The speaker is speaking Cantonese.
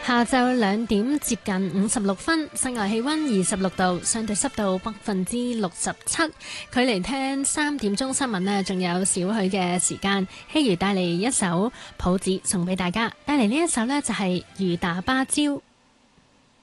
下晝2點接近56分，室外氣溫26度，相對濕度67%。距離聽3點鐘新聞呢，仲有少許嘅時間。希如帶嚟一首譜子送俾大家，帶嚟呢一首呢，就係、是《如打芭蕉》。